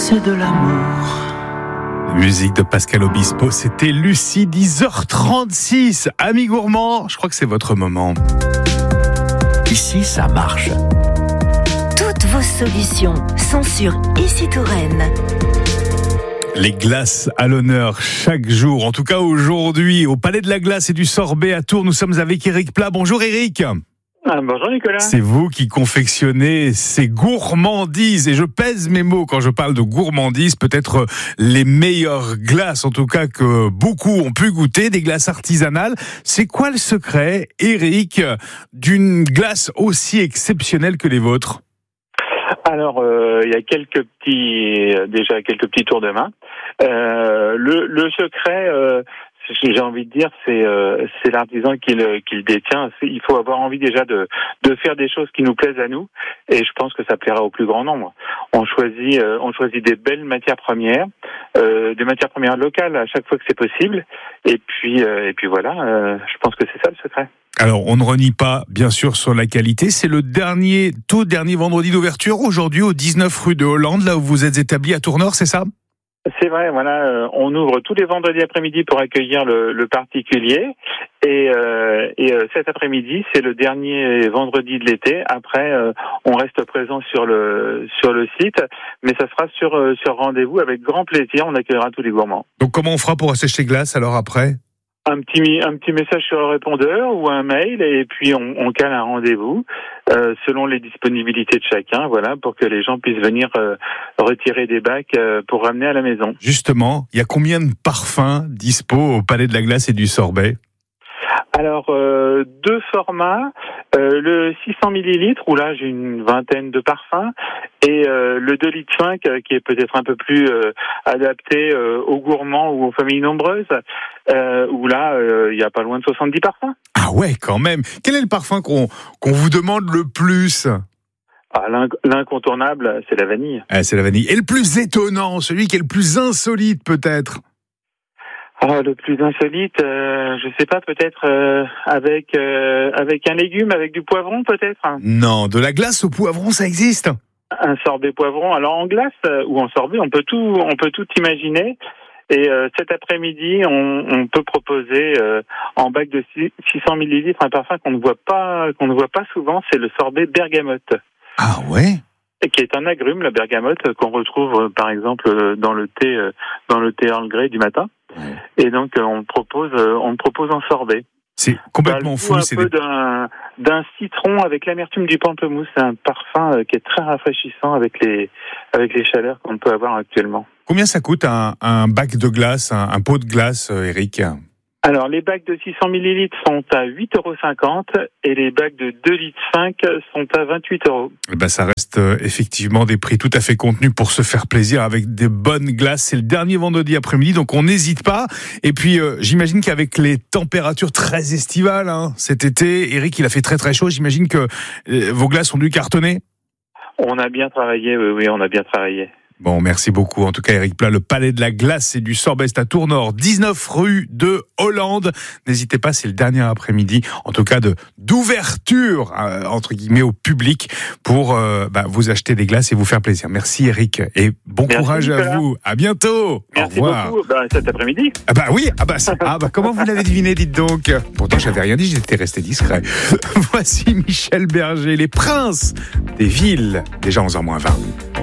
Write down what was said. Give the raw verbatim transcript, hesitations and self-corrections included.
c'est de l'amour. Musique de Pascal Obispo, c'était Lucie, dix heures trente-six. Amis gourmands, je crois que c'est votre moment. Ici, ça marche. Toutes vos solutions sont sur Ici Touraine. Les glaces à l'honneur chaque jour. En tout cas, aujourd'hui, au Palais de la Glace et du Sorbet à Tours, nous sommes avec Eric Plat. Bonjour Eric. Ah, bonjour Nicolas. C'est vous qui confectionnez ces gourmandises, et je pèse mes mots quand je parle de gourmandises, peut-être les meilleures glaces, en tout cas que beaucoup ont pu goûter, des glaces artisanales. C'est quoi le secret, Eric, d'une glace aussi exceptionnelle que les vôtres ? Alors, euh, il y a quelques petits, déjà quelques petits tours de main. Euh, le, le secret, euh, j'ai envie de dire, c'est euh, c'est l'artisan qui le, qui le détient. C'est, il faut avoir envie déjà de de faire des choses qui nous plaisent à nous, et je pense que ça plaira au plus grand nombre. On choisit euh, on choisit des belles matières premières, euh, des matières premières locales à chaque fois que c'est possible, et puis euh, et puis voilà. Euh, je pense que c'est ça le secret. Alors, on ne renie pas, bien sûr, sur la qualité. C'est le dernier, tout dernier vendredi d'ouverture, aujourd'hui, au dix-neuf rue de Hollande, là où vous êtes établi à Tournord, c'est ça ? C'est vrai, voilà. Euh, on ouvre tous les vendredis après-midi pour accueillir le, le particulier. Et, euh, et euh, cet après-midi, c'est le dernier vendredi de l'été. Après, euh, on reste présent sur le sur le site, mais ça sera sur, euh, sur rendez-vous avec grand plaisir. On accueillera tous les gourmands. Donc, comment on fera pour assécher glace, alors, après ? Un petit un petit message sur le répondeur ou un mail, et puis on, on cale un rendez-vous euh, selon les disponibilités de chacun, voilà, pour que les gens puissent venir euh, retirer des bacs euh, pour ramener à la maison. Justement, il y a combien de parfums dispo au Palais de la Glace et du Sorbet ? Alors, euh, deux formats, euh, le six cents millilitres, où là j'ai une vingtaine de parfums, et euh, le deux litres cinq, euh, qui est peut-être un peu plus euh, adapté euh, aux gourmands ou aux familles nombreuses, euh, où là il euh, y a pas loin de soixante-dix parfums. Ah ouais, quand même. Quel est le parfum qu'on, qu'on vous demande le plus ? Ah, l'incontournable, c'est la vanille. Ah, c'est la vanille. Et le plus étonnant, celui qui est le plus insolite peut-être ? Ah, le plus insolite, euh, je sais pas, peut-être euh, avec euh, avec un légume, avec du poivron, peut-être. Non, de la glace au poivron, ça existe. Un sorbet poivron. Alors en glace euh, ou en sorbet, on peut tout, on peut tout imaginer. Et euh, cet après-midi, on, on peut proposer euh, en bac de six cents millilitres un parfum qu'on ne voit pas, qu'on ne voit pas souvent. C'est le sorbet bergamote. Ah ouais. Et qui est un agrume, la bergamote, qu'on retrouve euh, par exemple dans le thé, euh, dans le thé Earl Grey du matin. Et donc euh, on le propose, euh, on le propose en sorbet. C'est complètement fou. Un c'est peu des... d'un, d'un citron avec l'amertume du pamplemousse. C'est un parfum euh, qui est très rafraîchissant avec les avec les chaleurs qu'on peut avoir actuellement. Combien ça coûte un, un bac de glace, un, un pot de glace, euh, Eric ? Alors, les bacs de six cents millilitres sont à huit euros cinquante et les bacs de deux litres cinq sont à vingt-huit euros. Eh ben, ça reste euh, effectivement des prix tout à fait contenus pour se faire plaisir avec des bonnes glaces. C'est le dernier vendredi après-midi, donc on n'hésite pas. Et puis, euh, j'imagine qu'avec les températures très estivales, hein, cet été, Eric, il a fait très très chaud. J'imagine que euh, vos glaces ont dû cartonner. On a bien travaillé, oui, oui, on a bien travaillé. Bon, merci beaucoup. En tout cas, Eric Plat, le Palais de la Glace et du Sorbet à Tournord, dix-neuf rue de Hollande. N'hésitez pas, c'est le dernier après-midi, en tout cas de d'ouverture euh, entre guillemets au public pour euh, bah, vous acheter des glaces et vous faire plaisir. Merci Eric et bon merci courage Nicolas. à vous. À bientôt. Merci au revoir. beaucoup. Ben, cet après-midi. Ah bah oui. Ah bah, c'est... ah bah comment vous l'avez deviné, dites donc. Pourtant, j'avais rien dit, j'étais resté discret. Voici Michel Berger, les princes des villes. Déjà onze heures moins vingt.